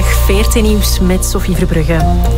Goedemiddag, VRT Nieuws met Sophie Verbrugge.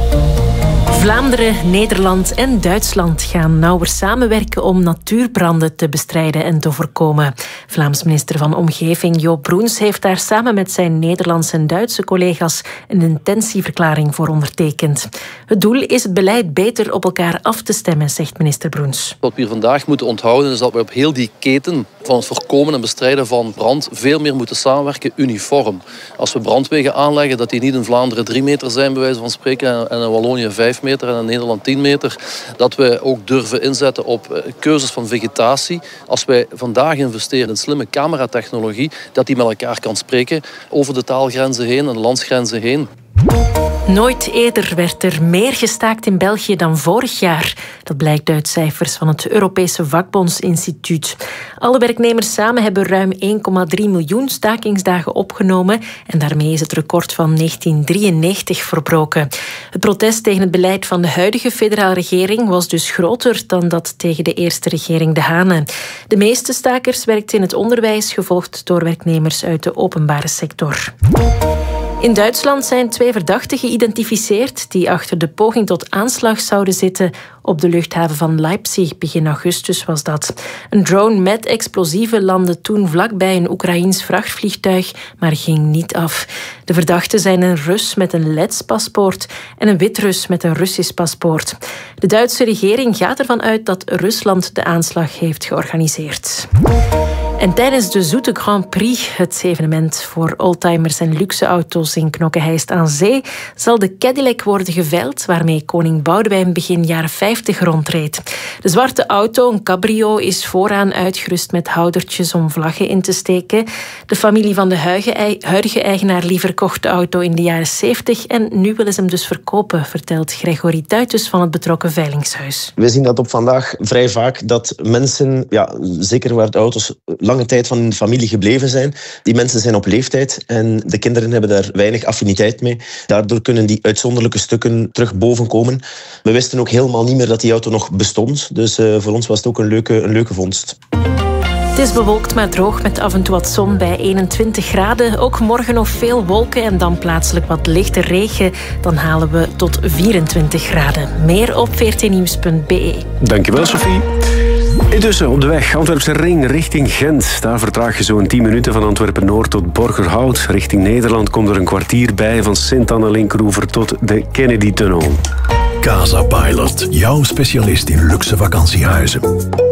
Vlaanderen, Nederland en Duitsland gaan nauwer samenwerken om natuurbranden te bestrijden en te voorkomen. Vlaams minister van Omgeving Joop Broens heeft daar samen met zijn Nederlandse en Duitse collega's een intentieverklaring voor ondertekend. Het doel is het beleid beter op elkaar af te stemmen, zegt minister Broens. Wat we hier vandaag moeten onthouden is dat we op heel die keten van het voorkomen en bestrijden van brand veel meer moeten samenwerken uniform. Als we brandwegen aanleggen, dat die niet in Vlaanderen 3 meter zijn, bij wijze van spreken, en in Wallonië 5 meter en in Nederland 10 meter. Dat we ook durven inzetten op keuzes van vegetatie. Als wij vandaag investeren in slimme cameratechnologie, dat die met elkaar kan spreken over de taalgrenzen heen en de landsgrenzen heen. Nooit eerder werd er meer gestaakt in België dan vorig jaar. Dat blijkt uit cijfers van het Europese Vakbondsinstituut. Alle werknemers samen hebben ruim 1,3 miljoen stakingsdagen opgenomen en daarmee is het record van 1993 verbroken. Het protest tegen het beleid van de huidige federale regering was dus groter dan dat tegen de eerste regering De Hane. De meeste stakers werkten in het onderwijs, gevolgd door werknemers uit de openbare sector. In Duitsland zijn 2 verdachten geïdentificeerd die achter de poging tot aanslag zouden zitten op de luchthaven van Leipzig. Begin augustus was dat. Een drone met explosieven landde toen vlakbij een Oekraïens vrachtvliegtuig, maar ging niet af. De verdachten zijn een Rus met een Lets paspoort en een Wit-Rus met een Russisch paspoort. De Duitse regering gaat ervan uit dat Rusland de aanslag heeft georganiseerd. En tijdens de Zoete Grand Prix, het evenement voor oldtimers en luxe auto's in Knokke-Heist aan Zee, zal de Cadillac worden geveild waarmee koning Boudewijn begin jaren 50 rondreed. De zwarte auto, een cabrio, is vooraan uitgerust met houdertjes om vlaggen in te steken. De familie van de huidige eigenaar liever kocht de auto in de jaren 70 en nu willen ze hem dus verkopen, vertelt Gregory Tuitus van het betrokken veilingshuis. We zien dat op vandaag vrij vaak dat mensen, zeker waar de auto's lange tijd van hun familie gebleven zijn, die mensen zijn op leeftijd en de kinderen hebben daar weinig affiniteit mee. Daardoor kunnen die uitzonderlijke stukken terug boven komen. We wisten ook helemaal niet meer dat die auto nog bestond, dus voor ons was het ook een leuke vondst. Het is bewolkt maar droog met af en toe wat zon bij 21 graden. Ook morgen nog veel wolken en dan plaatselijk wat lichte regen. Dan halen we tot 24 graden. Meer op vrtnieuws.be. Dankjewel, Sophie. Intussen op de weg Antwerpse Ring richting Gent. Daar vertraag je zo'n 10 minuten van Antwerpen-Noord tot Borgerhout. Richting Nederland komt er een kwartier bij van Sint-Anne-Linkroever tot de Kennedy-tunnel. Casa Pilot, jouw specialist in luxe vakantiehuizen.